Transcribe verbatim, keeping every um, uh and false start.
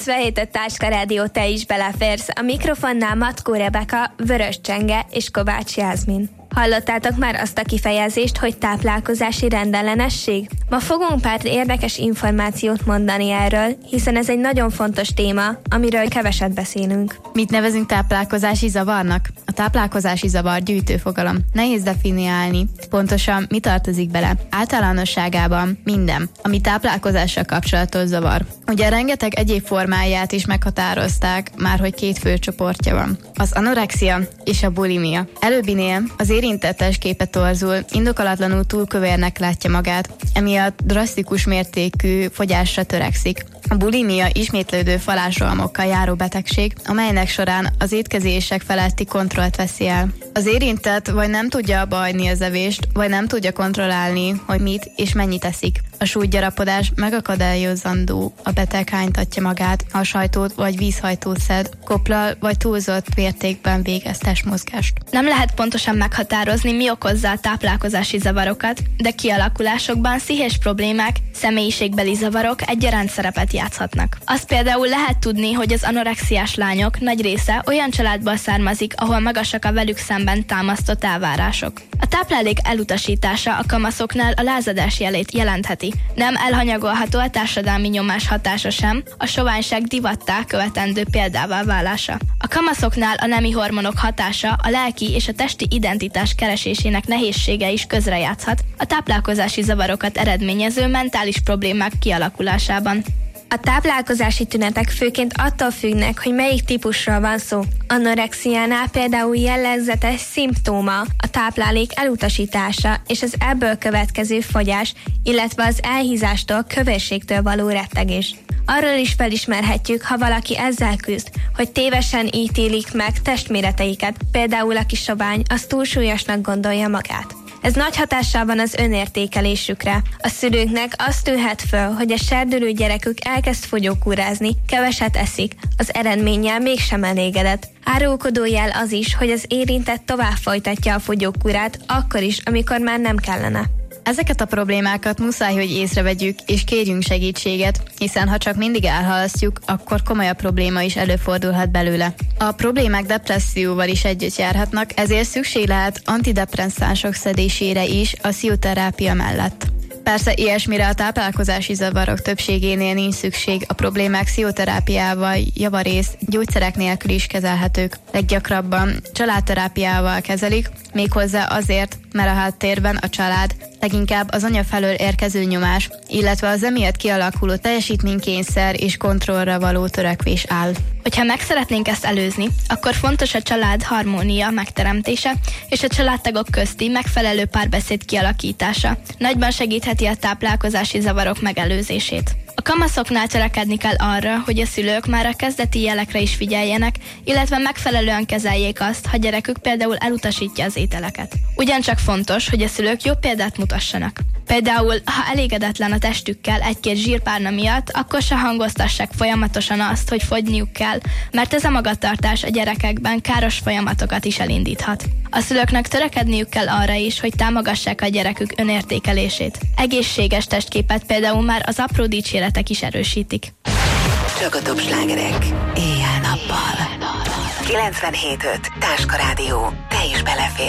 kilencvenhét öt Táska Rádió, te is beleférsz. A mikrofonnál Matkó Rebeka, Vörös Csenge és Kovács Jászmin. Hallottátok már azt a kifejezést, hogy táplálkozási rendellenesség? Ma fogunk pár érdekes információt mondani erről, hiszen ez egy nagyon fontos téma, amiről keveset beszélünk. Mit nevezünk táplálkozási zavarnak? A táplálkozási zavar gyűjtőfogalom. Nehéz definiálni. Pontosan mi tartozik bele? Általánosságában minden, ami táplálkozással kapcsolatos zavar. Ugye rengeteg egyéb formáját is meghatározták, már hogy két fő csoportja van. Az anorexia és a bulimia. Előbbinél az érintett testképe torzul, indokolatlanul túlkövérnek látja magát, emiatt drasztikus mértékű fogyásra törekszik. A bulimia ismétlődő falásrohamokkal járó betegség, amelynek során az étkezések feletti kontrollt veszi el. Az érintett vagy nem tudja abba hagyni az evést, vagy nem tudja kontrollálni, hogy mit és mennyit eszik. A súlygyarapodás megakadályozandó, a beteg hánytatja magát, ha sajtót vagy vízhajtót szed, koplal vagy túlzott mértékben végez testmozgást. Nem lehet pontosan meghatározni, mi okozza a táplálkozási zavarokat, de kialakulásokban pszichés problémák, személyiségbeli zavarok egyaránt szerepet játszhatnak. Azt például lehet tudni, hogy az anorexiás lányok nagy része olyan családból származik, ahol magasak a velük szemben támasztott elvárások. A táplálék elutasítása a kamaszoknál a lázadás jelét jelentheti. Nem elhanyagolható a társadalmi nyomás hatása sem, a soványság divattá követendő példává válása. A kamaszoknál a nemi hormonok hatása a lelki és a testi identitás keresésének nehézsége is közrejátszhat a táplálkozási zavarokat eredményező mentális problémák kialakulásában. A táplálkozási tünetek főként attól függnek, hogy melyik típusról van szó. Anorexiánál például jellegzetes szimptóma a táplálék elutasítása és az ebből következő fogyás, illetve az elhízástól, kövérségtől való rettegés. Arról is felismerhetjük, ha valaki ezzel küzd, hogy tévesen ítélik meg testméreteiket, például aki sovány, az túlsúlyosnak gondolja magát. Ez nagy hatással van az önértékelésükre. A szülőknek azt tűnhet föl, hogy a serdülő gyerekük elkezd fogyókúrázni, keveset eszik, az eredménnyel mégsem elégedett. Árulkodó jel az is, hogy az érintett tovább folytatja a fogyókúrát, akkor is, amikor már nem kellene. Ezeket a problémákat muszáj, hogy észrevegyük, és kérjünk segítséget, hiszen ha csak mindig elhalasztjuk, akkor komolyabb probléma is előfordulhat belőle. A problémák depresszióval is együtt járhatnak, ezért szükség lehet antidepresszánsok szedésére is a pszichoterápia mellett. Persze ilyesmire a táplálkozási zavarok többségénél nincs szükség, a problémák pszichoterápiával javarészt gyógyszerek nélkül is kezelhetők. Leggyakrabban családterápiával kezelik, méghozzá azért, mert a háttérben a család, leginkább az anya felől érkező nyomás, illetve az emiatt kialakuló teljesítménykényszer és kontrollra való törekvés áll. Hogyha meg szeretnénk ezt előzni, akkor fontos a család harmónia megteremtése és a családtagok közti megfelelő párbeszéd kialakítása. Nagyban segítheti a táplálkozási zavarok megelőzését. A kamaszoknál törekedni kell arra, hogy a szülők már a kezdeti jelekre is figyeljenek, illetve megfelelően kezeljék azt, ha gyerekük például elutasítja az ételeket. Ugyancsak fontos, hogy a szülők jó példát mutassanak. Például, ha elégedetlen a testükkel egy-két zsírpárna miatt, akkor se hangoztassák folyamatosan azt, hogy fogyniuk kell, mert ez a magatartás a gyerekekben káros folyamatokat is elindíthat. A szülőknek törekedniük kell arra is, hogy támogassák a gyerekük önértékelését. Egészséges testképet például már az apró dicséretek is erősítik. Csak a top slágerek éjjel-nappal. kilencvenhét öt Táska Rádió, te is belefér.